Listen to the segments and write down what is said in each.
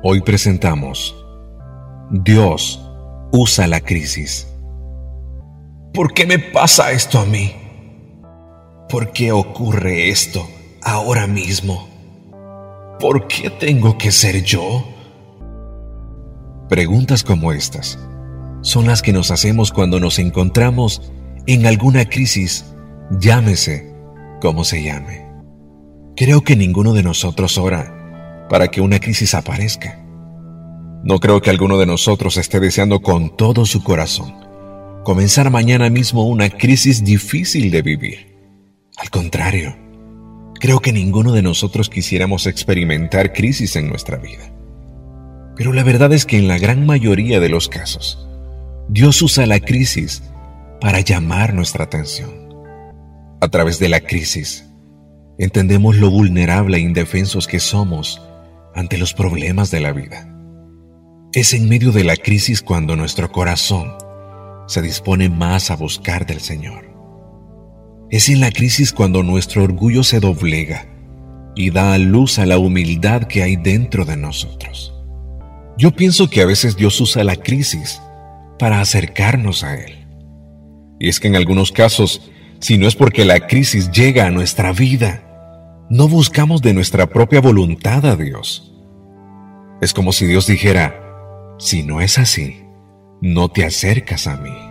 Hoy presentamos Dios usa la crisis. ¿Por qué me pasa esto a mí? ¿Por qué ocurre esto ahora mismo? ¿Por qué tengo que ser yo? Preguntas como estas son las que nos hacemos cuando nos encontramos en alguna crisis, llámese como se llame. Creo que ninguno de nosotros ora para que una crisis aparezca. No creo que alguno de nosotros esté deseando con todo su corazón comenzar mañana mismo una crisis difícil de vivir. Al contrario, creo que ninguno de nosotros quisiéramos experimentar crisis en nuestra vida. Pero la verdad es que en la gran mayoría de los casos, Dios usa la crisis para llamar nuestra atención. A través de la crisis, entendemos lo vulnerable e indefensos que somos ante los problemas de la vida. Es en medio de la crisis cuando nuestro corazón se dispone más a buscar del Señor. Es en la crisis cuando nuestro orgullo se doblega y da a luz a la humildad que hay dentro de nosotros. Yo pienso que a veces Dios usa la crisis para acercarnos a Él. Y es que en algunos casos, si no es porque la crisis llega a nuestra vida, no buscamos de nuestra propia voluntad a Dios. Es como si Dios dijera: si no es así, no te acercas a mí.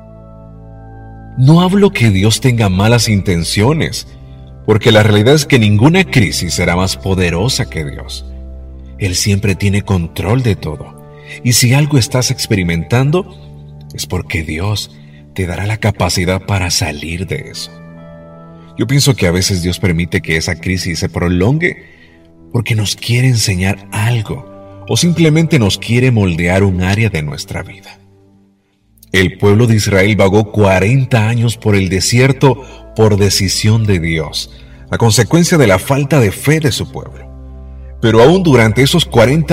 No hablo que Dios tenga malas intenciones, porque la realidad es que ninguna crisis será más poderosa que Dios. Él siempre tiene control de todo, y si algo estás experimentando, es porque Dios te dará la capacidad para salir de eso. Yo pienso que a veces Dios permite que esa crisis se prolongue porque nos quiere enseñar algo, o simplemente nos quiere moldear un área de nuestra vida. El pueblo de Israel vagó 40 años por el desierto por decisión de Dios, a consecuencia de la falta de fe de su pueblo. Pero aún durante esos 40